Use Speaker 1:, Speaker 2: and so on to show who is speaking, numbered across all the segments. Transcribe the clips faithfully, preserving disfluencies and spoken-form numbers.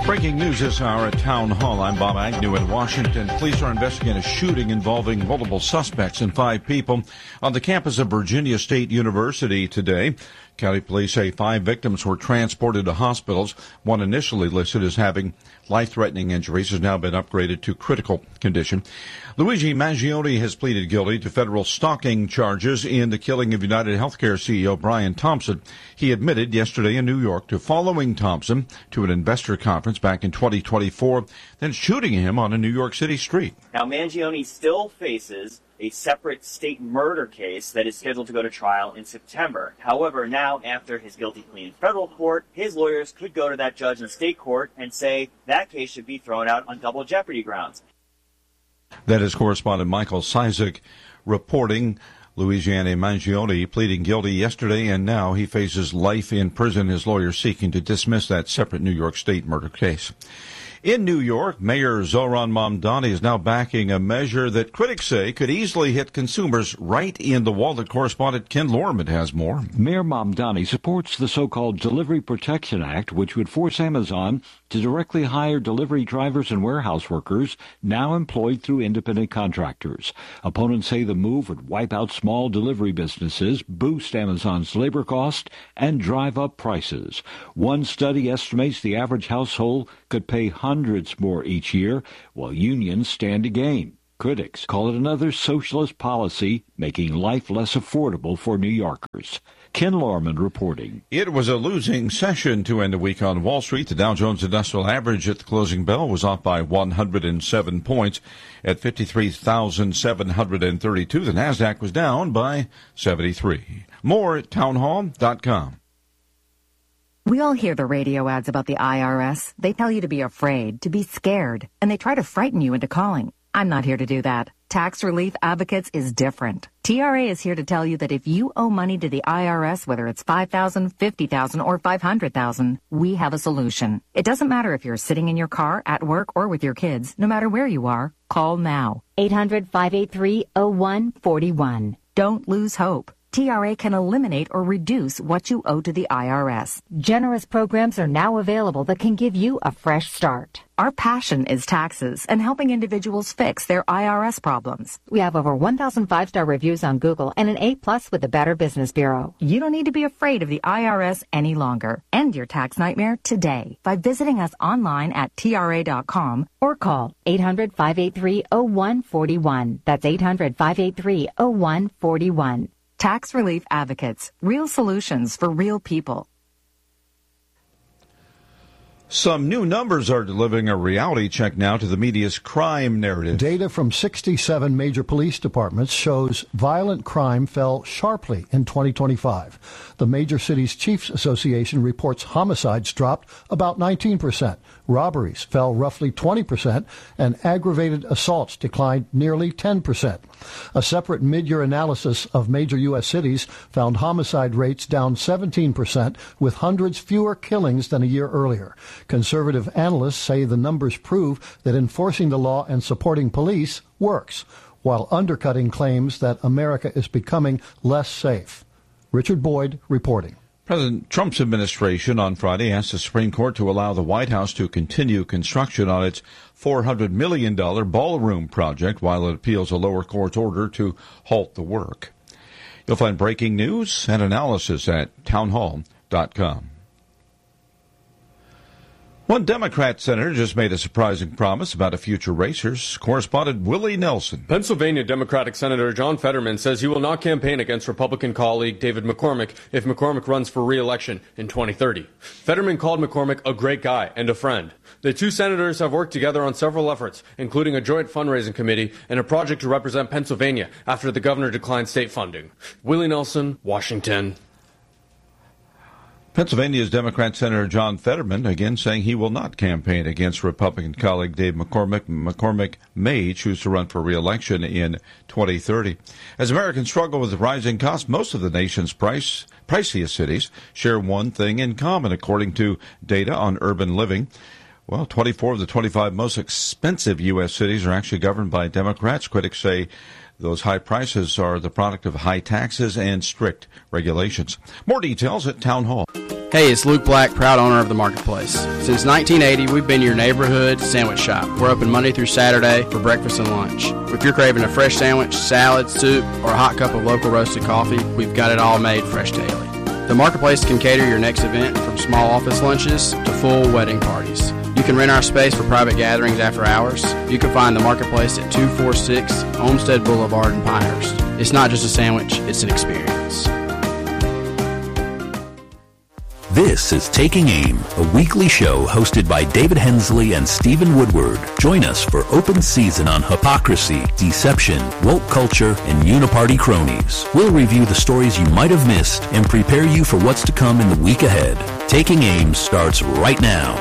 Speaker 1: Breaking news this hour at Town Hall. I'm Bob Agnew in Washington. Police are investigating a shooting involving multiple suspects and five people on the campus of Virginia State University today. County police say five victims were transported to hospitals. One initially listed as having life-threatening injuries has now been upgraded to critical condition. Luigi Mangione has pleaded guilty to federal stalking charges in the killing of United Healthcare C E O Brian Thompson. He admitted yesterday in New York to following Thompson to an investor conference back in twenty twenty-four, then shooting him on a New York City street.
Speaker 2: Now, Mangione still faces a separate state murder case that is scheduled to go to trial in September. However, now after his guilty plea in federal court, his lawyers could go to that judge in state court and say that case should be thrown out on double jeopardy grounds.
Speaker 1: That is correspondent Michael Cizik reporting. Luigi Mangione pleading guilty yesterday, and now he faces life in prison. His lawyer seeking to dismiss that separate New York State murder case. In New York, Mayor Zohran Mamdani is now backing a measure that critics say could easily hit consumers right in the wallet. Correspondent Ken Lorman has more.
Speaker 3: Mayor Mamdani supports the so-called Delivery Protection Act, which would force Amazon to directly hire delivery drivers and warehouse workers now employed through independent contractors. Opponents say the move would wipe out small delivery businesses, boost Amazon's labor cost, and drive up prices. One study estimates the average household could pay hundreds more each year, while unions stand to gain. Critics call it another socialist policy, making life less affordable for New Yorkers. Ken Lorman reporting.
Speaker 1: It was a losing session to end the week on Wall Street. The Dow Jones Industrial Average at the closing bell was off by one hundred seven points at fifty-three thousand seven hundred thirty-two. The Nasdaq was down by seventy-three. More at townhall dot com.
Speaker 4: We all hear the radio ads about the I R S. They tell you to be afraid, to be scared, and they try to frighten you into calling. I'm not here to do that. Tax Relief Advocates is different. T R A is here to tell you that if you owe money to the I R S, whether it's five thousand dollars, fifty thousand dollars, or five hundred thousand dollars, we have a solution. It doesn't matter if you're sitting in your car, at work, or with your kids. No matter where you are, call now.
Speaker 5: eight hundred, five eight three, oh one four one.
Speaker 4: Don't lose hope. T R A can eliminate or reduce what you owe to the I R S.
Speaker 5: Generous programs are now available that can give you a fresh start.
Speaker 4: Our passion is taxes and helping individuals fix their I R S problems.
Speaker 5: We have over one thousand five-star reviews on Google and an A plus with the Better Business Bureau.
Speaker 4: You don't need to be afraid of the I R S any longer. End your tax nightmare today by visiting us online at T R A dot com
Speaker 5: or call eight hundred, five eight three, oh one four one. That's eight hundred, five eight three, oh one four one.
Speaker 4: Tax Relief Advocates, real solutions for real people.
Speaker 1: Some new numbers are delivering a reality check now to the media's crime narrative.
Speaker 6: Data from sixty-seven major police departments shows violent crime fell sharply in twenty twenty-five. The Major Cities Chiefs Association reports homicides dropped about nineteen percent, robberies fell roughly twenty percent, and aggravated assaults declined nearly ten percent. A separate mid-year analysis of major U S cities found homicide rates down seventeen percent, with hundreds fewer killings than a year earlier. Conservative analysts say the numbers prove that enforcing the law and supporting police works, while undercutting claims that America is becoming less safe. Richard Boyd reporting.
Speaker 1: President Trump's administration on Friday asked the Supreme Court to allow the White House to continue construction on its four hundred million dollars ballroom project while it appeals a lower court's order to halt the work. You'll find breaking news and analysis at townhall dot com. One Democrat senator just made a surprising promise about a future race. Correspondent Willie Nelson.
Speaker 7: Pennsylvania Democratic Senator John Fetterman says he will not campaign against Republican colleague David McCormick if McCormick runs for re-election in twenty thirty. Fetterman called McCormick a great guy and a friend. The two senators have worked together on several efforts, including a joint fundraising committee and a project to represent Pennsylvania after the governor declined state funding. Willie Nelson, Washington.
Speaker 1: Pennsylvania's Democrat Senator John Fetterman again saying he will not campaign against Republican colleague Dave McCormick. McCormick may choose to run for re-election in twenty thirty. As Americans struggle with rising costs, most of the nation's price, priciest cities share one thing in common, according to data on urban living. Well, twenty-four of the twenty-five most expensive U S cities are actually governed by Democrats. Critics say those high prices are the product of high taxes and strict regulations. More details at Town Hall.
Speaker 8: Hey, it's Luke Black, proud owner of The Marketplace. Since nineteen eighty, we've been your neighborhood sandwich shop. We're open Monday through Saturday for breakfast and lunch. If you're craving a fresh sandwich, salad, soup, or a hot cup of local roasted coffee, we've got it all made fresh daily. The Marketplace can cater your next event from small office lunches to full wedding parties. You can rent our space for private gatherings after hours. You can find The Marketplace at two forty-six Olmsted Boulevard in Pinehurst. It's not just a sandwich, it's an experience.
Speaker 9: This is Taking Aim, a weekly show hosted by David Hensley and Stephen Woodward. Join us for open season on hypocrisy, deception, woke culture, and uniparty cronies. We'll review the stories you might have missed and prepare you for what's to come in the week ahead. Taking Aim starts right now.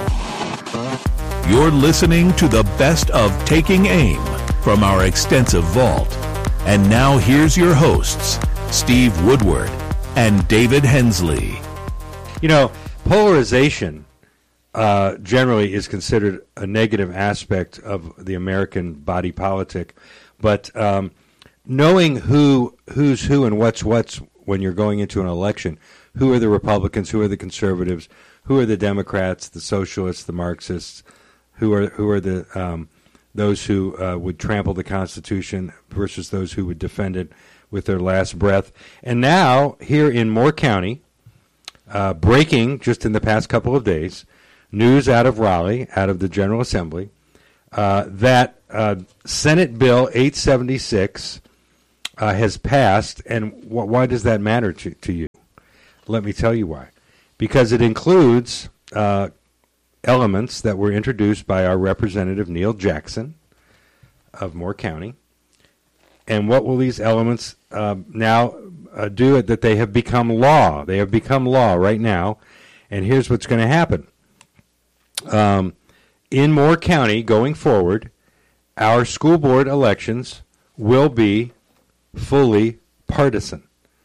Speaker 9: You're listening to the best of Taking Aim from our extensive vault. And now here's your hosts, Steve Woodward and David Hensley.
Speaker 10: You know, polarization uh, generally is considered a negative aspect of the American body politic, but um, knowing who who's who and what's what's when you're going into an election, who are the Republicans, who are the conservatives, who are the Democrats, the socialists, the Marxists, who are who are the um, those who uh, would trample the Constitution versus those who would defend it with their last breath. And now here in Moore County, Uh, breaking just in the past couple of days, news out of Raleigh, out of the General Assembly, uh, that uh, Senate Bill eight seventy-six uh, has passed. And wh- why does that matter to, to you? Let me tell you why. Because it includes uh, elements that were introduced by our Representative Neil Jackson of Moore County. And what will these elements uh, now uh, do? It that they have become law. They have become law right now. And here's what's going to happen. Um, in Moore County, going forward, our school board elections will be fully partisan.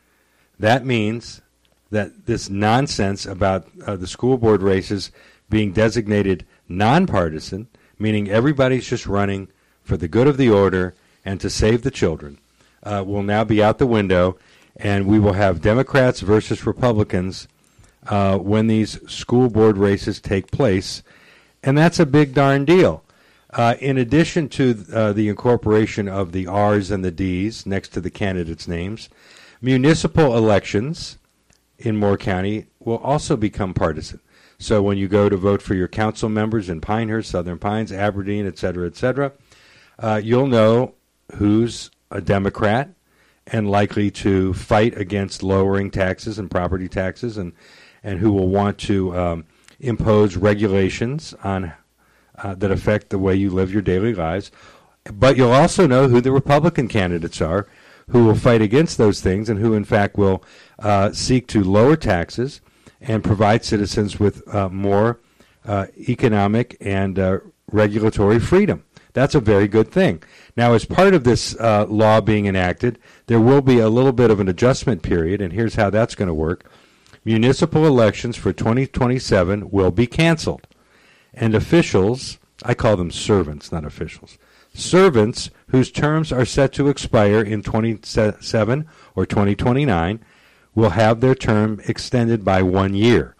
Speaker 10: That means that this nonsense about uh, the school board races being designated nonpartisan, meaning everybody's just running for the good of the order and to save the children, uh, will now be out the window, and we will have Democrats versus Republicans uh, when these school board races take place, and that's a big darn deal. Uh, in addition to uh, the incorporation of the R's and the D's next to the candidates' names, municipal elections in Moore County will also become partisan. So when you go to vote for your council members in Pinehurst, Southern Pines, Aberdeen, et cetera, et cetera, uh, you'll know who's a Democrat and likely to fight against lowering taxes and property taxes, and, and who will want to um, impose regulations on uh, that affect the way you live your daily lives. But you'll also know who the Republican candidates are, who will fight against those things and who, in fact, will uh, seek to lower taxes and provide citizens with uh, more uh, economic and uh, regulatory freedom. That's a very good thing. Now, as part of this uh, law being enacted, there will be a little bit of an adjustment period, and here's how that's going to work. Municipal elections for twenty twenty-seven will be canceled, and officials, I call them servants, not officials, servants whose terms are set to expire in twenty-seven or twenty twenty-nine will have their term extended by one year.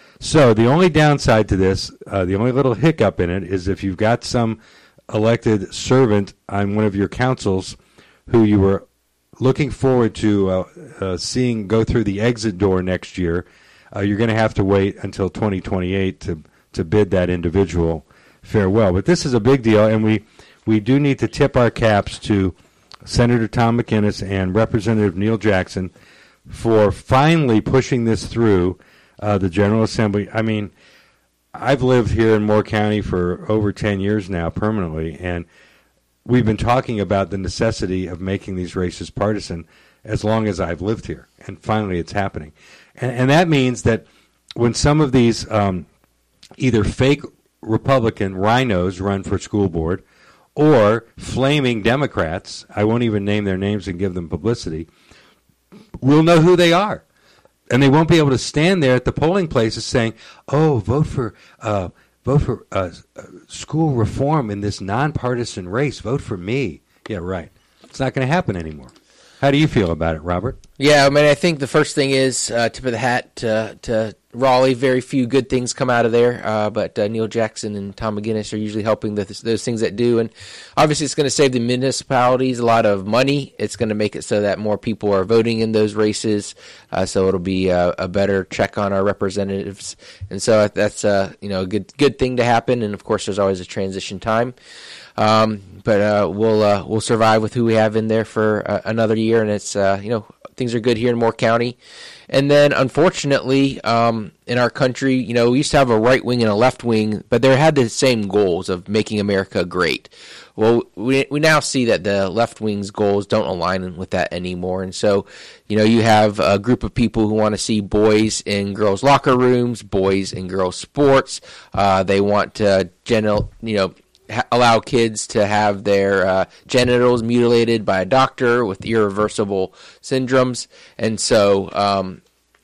Speaker 10: So the only downside to this, uh, the only little hiccup in it, is if you've got some elected servant on one of your councils who you were looking forward to uh, uh, seeing go through the exit door next year, uh, you're going to have to wait until twenty twenty-eight to, to bid that individual farewell. But this is a big deal, and we, we do need to tip our caps to Senator Tom McInnes and Representative Neil Jackson for finally pushing this through uh, the General Assembly. I mean, I've lived here in Moore County for over ten years now permanently, and we've been talking about the necessity of making these races partisan as long as I've lived here, and finally it's happening. And, and that means that when some of these um, either fake Republican rhinos run for school board or flaming Democrats, I won't even name their names and give them publicity, we'll know who they are. And they won't be able to stand there at the polling places saying, "Oh, vote for uh, vote for uh, school reform in this nonpartisan race. Vote for me." Yeah, right. It's not going to happen anymore. How do you feel about it, Robert?
Speaker 11: Yeah, I mean, I think the first thing is uh, tip of the hat to, to Raleigh, very few good things come out of there, uh, but uh, Neil Jackson and Tom McGinnis are usually helping the, those things that do. And obviously it's going to save the municipalities a lot of money. It's going to make it so that more people are voting in those races, uh, so it'll be a, a better check on our representatives. And so that's uh, you know, a good, good thing to happen. And, of course, there's always a transition time. Um, but uh, we'll uh, we'll survive with who we have in there for uh, another year, and it's uh, you know, things are good here in Moore County. And then, unfortunately, um, in our country, you know, we used to have a right wing and a left wing, but they had the same goals of making America great. Well, we we now see that the left wing's goals don't align with that anymore, and so, you know, you have a group of people who want to see boys in girls' locker rooms, boys in girls' sports. Uh, they want to, general, you know. allow kids to have their uh, genitals mutilated by a doctor with irreversible syndromes. And so, um,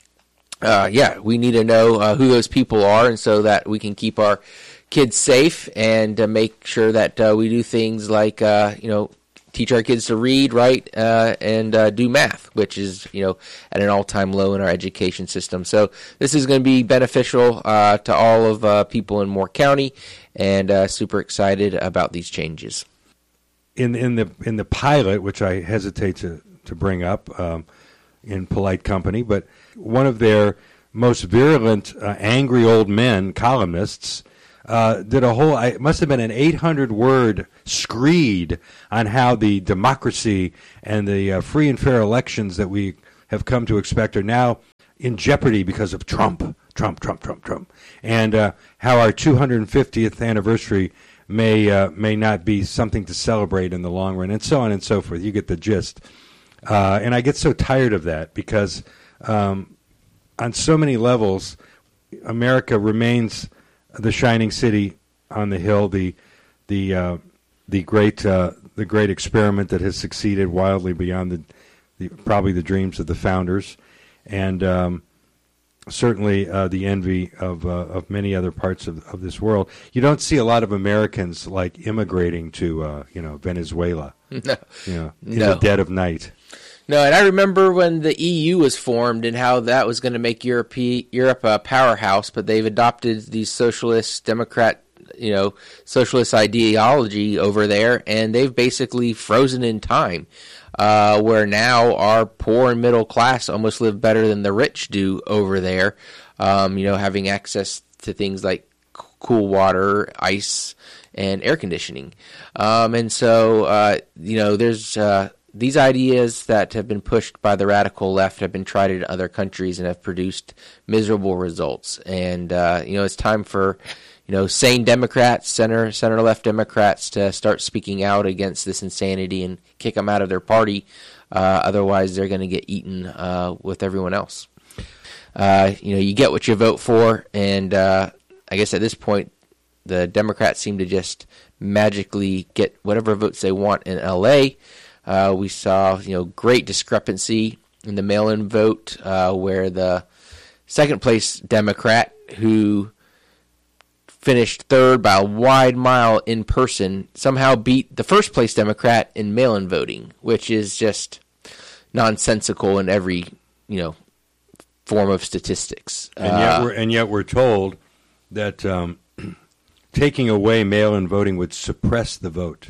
Speaker 11: uh, yeah, we need to know uh, who those people are, and so that we can keep our kids safe and uh, make sure that uh, we do things like, uh, you know, teach our kids to read, write, uh, and uh, do math, which is, you know, at an all-time low in our education system. So this is going to be beneficial uh, to all of uh, people in Moore County, and uh, super excited about these changes.
Speaker 10: In in the in the pilot, which I hesitate to to bring up um, in polite company, but one of their most virulent, uh, angry old men columnists uh, did a whole. It must have been an eight hundred word screed on how the democracy and the uh, free and fair elections that we have come to expect are now in jeopardy because of Trump. Trump, Trump, Trump, Trump, and uh, how our two hundred fiftieth anniversary may uh, may not be something to celebrate in the long run, and so on and so forth. You get the gist. Uh, and I get so tired of that because um, on so many levels, America remains the shining city on the hill, the the uh, the great uh, the great experiment that has succeeded wildly beyond the, the probably the dreams of the founders, and um, certainly uh, the envy of uh, of many other parts of, of this world. You don't see a lot of Americans like immigrating to uh, you know Venezuela,
Speaker 11: no,
Speaker 10: you know, in
Speaker 11: no.
Speaker 10: the dead of night.
Speaker 11: No, and I remember when the E U was formed and how that was going to make Europe Europe a powerhouse, but they've adopted these socialist, Democrat, you know, socialist ideology over there, and they've basically frozen in time. Uh, where now our poor and middle class almost live better than the rich do over there, um, you know, having access to things like c- cool water, ice, and air conditioning. Um, and so, uh, you know, there's uh, these ideas that have been pushed by the radical left have been tried in other countries and have produced miserable results. And, uh, you know, it's time for, you know, sane Democrats, center, center-left Democrats to start speaking out against this insanity and kick them out of their party. Uh, otherwise, they're going to get eaten uh, with everyone else. Uh, you know, you get what you vote for, and uh, I guess at this point, the Democrats seem to just magically get whatever votes they want in L A. Uh, we saw, you know, great discrepancy in the mail-in vote, uh, where the second-place Democrat, who finished third by a wide mile in person, somehow beat the first place Democrat in mail-in voting, which is just nonsensical in every, you know, form of statistics.
Speaker 10: And yet,
Speaker 11: uh,
Speaker 10: we're, and yet we're told that um, taking away mail-in voting would suppress the vote.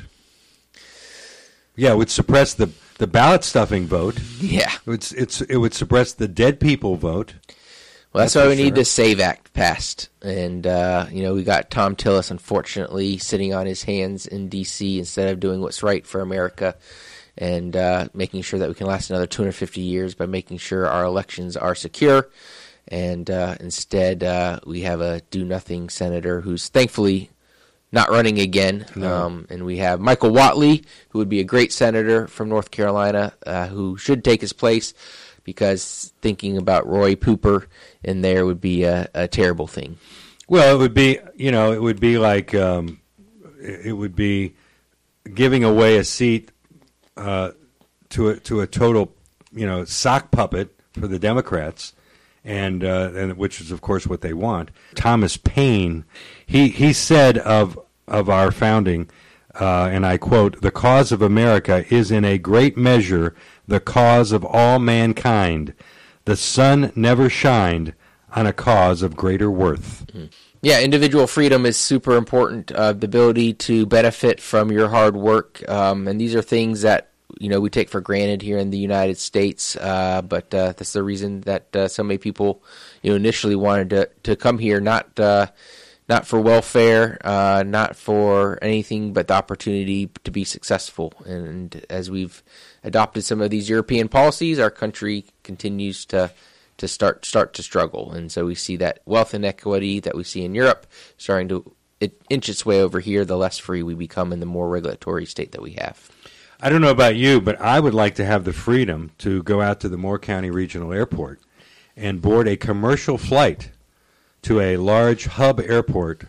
Speaker 10: Yeah, it would suppress the, the ballot stuffing vote.
Speaker 11: Yeah,
Speaker 10: it's it's it would suppress the dead people vote.
Speaker 11: Well, that's, that's why we sure. need the SAVE Act passed. And, uh, you know, we got Tom Tillis, unfortunately, sitting on his hands in D C instead of doing what's right for America and uh, making sure that we can last another two hundred fifty years by making sure our elections are secure. And uh, instead, uh, we have a do-nothing senator who's thankfully not running again. No. Um, and we have Michael Whatley, who would be a great senator from North Carolina, uh, who should take his place, because thinking about Roy Pooper in there would be a, a terrible thing.
Speaker 10: Well, it would be, you know, it would be like, um, it would be giving away a seat uh, to a, to a total, you know, sock puppet for the Democrats, and uh, and which is of course what they want. Thomas Paine, he he said of of our founding, uh, and I quote, "The cause of America is in a great measure the cause of all mankind. The sun never shined on a cause of greater worth.
Speaker 11: Mm-hmm. Yeah, individual freedom is super important. Uh, the ability to benefit from your hard work, um, and these are things that you know we take for granted here in the United States. Uh, but uh, that's the reason that uh, so many people, you know, initially wanted to to come here, not uh, not for welfare, uh, not for anything, but the opportunity to be successful. And as we've adopted some of these European policies, our country continues to. to start start to struggle. And so we see that wealth inequity that we see in Europe starting to it inch its way over here, the less free we become in the more regulatory state that we have.
Speaker 10: I don't know about you, but I would like to have the freedom to go out to the Moore County Regional Airport and board a commercial flight to a large hub airport,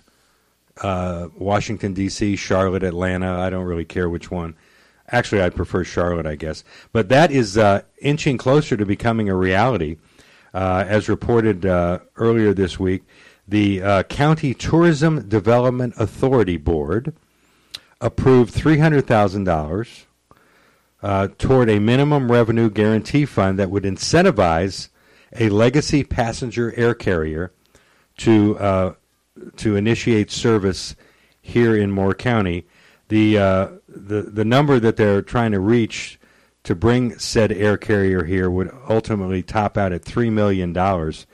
Speaker 10: uh, Washington, D C, Charlotte, Atlanta. I don't really care which one. Actually, I'd prefer Charlotte, I guess. But that is uh, inching closer to becoming a reality. Uh, as reported uh, earlier this week, the uh, County Tourism Development Authority Board approved three hundred thousand dollars uh, toward a minimum revenue guarantee fund that would incentivize a legacy passenger air carrier to uh, to initiate service here in Moore County. The uh, the the number that they're trying to reach to bring said air carrier here would ultimately top out at three million dollars.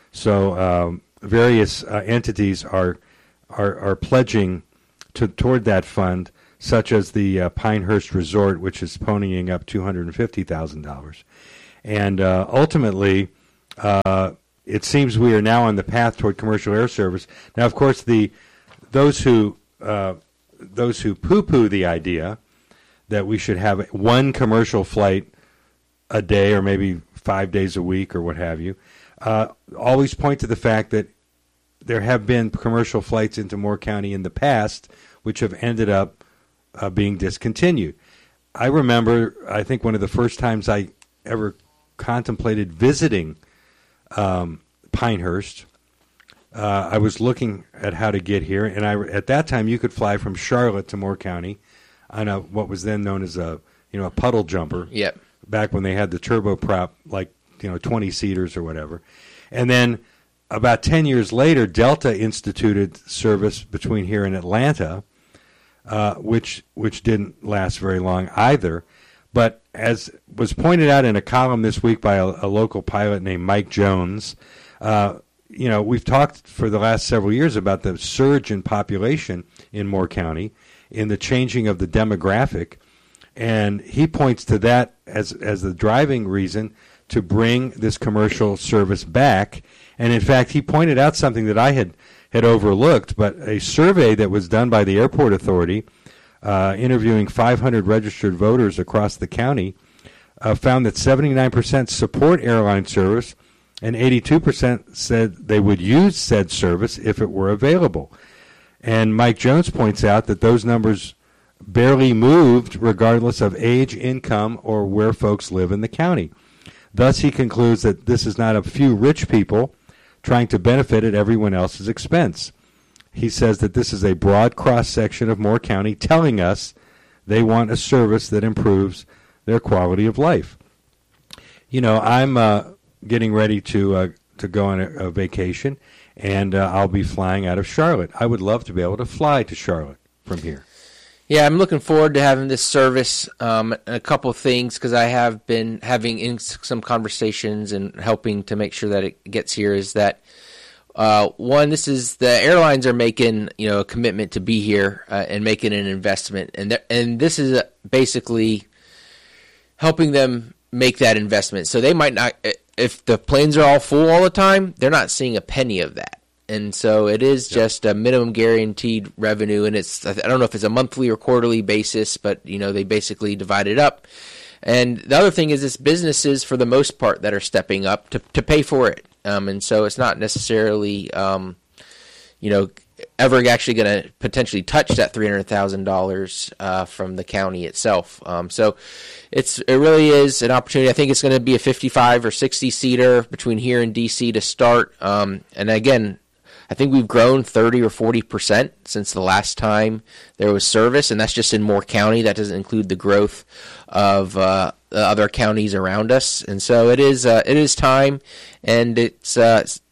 Speaker 10: So um, various uh, entities are, are are pledging to toward that fund, such as the uh, Pinehurst Resort, which is ponying up two hundred fifty thousand dollars. And uh, ultimately, uh, it seems we are now on the path toward commercial air service. Now, of course, the those who uh, those who poo-poo the idea that we should have one commercial flight a day or maybe five days a week or what have you, uh, always point to the fact that there have been commercial flights into Moore County in the past which have ended up uh, being discontinued. I remember, I think one of the first times I ever contemplated visiting um, Pinehurst, uh, I was looking at how to get here, and I, at that time you could fly from Charlotte to Moore County on a, what was then known as a you know a puddle jumper.
Speaker 11: Yep. Back
Speaker 10: when they had the turboprop, like you know twenty seaters or whatever, and then about ten years later, Delta instituted service between here and Atlanta, uh, which which didn't last very long either. But as was pointed out in a column this week by a, a local pilot named Mike Jones, uh, you know we've talked for the last several years about the surge in population in Moore County, in the changing of the demographic, and he points to that as as the driving reason to bring this commercial service back. And in fact, he pointed out something that I had, had overlooked, but a survey that was done by the Airport Authority, uh, interviewing five hundred registered voters across the county, uh, found that seventy-nine percent support airline service and eighty-two percent said they would use said service if it were available. And Mike Jones points out that those numbers barely moved regardless of age, income, or where folks live in the county. Thus, he concludes that this is not a few rich people trying to benefit at everyone else's expense. He says that this is a broad cross-section of Moore County telling us they want a service that improves their quality of life. You know, I'm uh, getting ready to uh, to go on a, a vacation, and uh, I'll be flying out of Charlotte. I would love to be able to fly to Charlotte from here.
Speaker 11: Yeah, I'm looking forward to having this service. Um, and a couple of things, because I have been having in some conversations and helping to make sure that it gets here, is that uh, one, this is the airlines are making you know a commitment to be here uh, and making an investment, and and this is a, basically helping them make that investment. So they might not, if the planes are all full all the time, they're not seeing a penny of that. And so it is yep. just a minimum guaranteed revenue, and it's I don't know if it's a monthly or quarterly basis, but you know they basically divide it up. And the other thing is, it's businesses for the most part that are stepping up to to pay for it, um, and so it's not necessarily um, you know ever actually going to potentially touch that three hundred thousand uh, dollars from the county itself. Um, so it's it really is an opportunity. I think it's going to be a fifty-five or sixty seater between here and D C to start, um, and again. I think we've grown thirty or forty percent since the last time there was service, and that's just in Moore County. That doesn't include the growth of uh, the other counties around us. And so it is uh, it is time, and it's uh,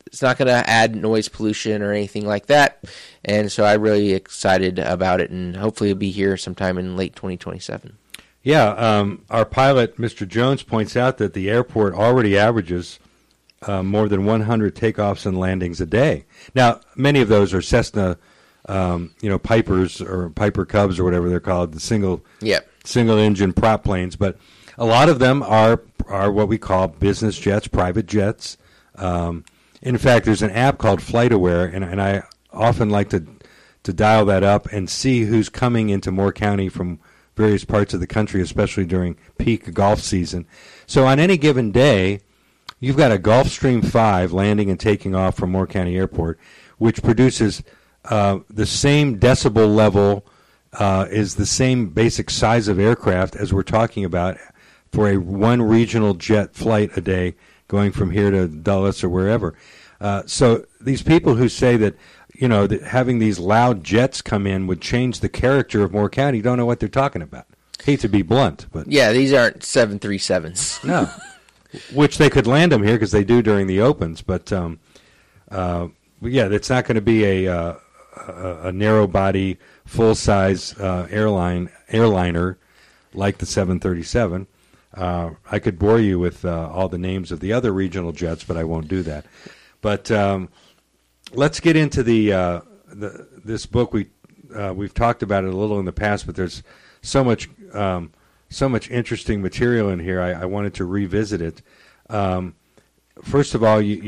Speaker 11: it's not going to add noise pollution or anything like that. And so I'm really excited about it, and hopefully it'll be here sometime in late twenty twenty-seven.
Speaker 10: Yeah, um, our pilot, Mister Jones, points out that the airport already averages uh, more than one hundred takeoffs and landings a day. Now, many of those are Cessna, um, you know, Pipers or Piper Cubs or whatever they're called, the single
Speaker 11: yep.
Speaker 10: single engine prop planes. But a lot of them are are what we call business jets, private jets. Um, in fact, there's an app called FlightAware, and, and I often like to to dial that up and see who's coming into Moore County from various parts of the country, especially during peak golf season. So on any given day, you've got a Gulfstream five landing and taking off from Moore County Airport, which produces uh, the same decibel level, uh, is the same basic size of aircraft as we're talking about for a one regional jet flight a day going from here to Dulles or wherever. Uh, so these people who say that, you know, that having these loud jets come in would change the character of Moore County don't know what they're talking about. Hate to be blunt, but
Speaker 11: yeah, these aren't seven thirty-sevens.
Speaker 10: No, which they could land them here because they do during the opens. But um, uh, yeah, it's not going to be a, uh, a a narrow body, full size uh, airline airliner like the seven thirty-seven. Uh, I could bore you with uh, all the names of the other regional jets, but I won't do that. But um, let's get into the, uh, the this book. We uh, we've talked about it a little in the past, but there's so much um, so much interesting material in here. I, I wanted to revisit it. Um, first of all, you,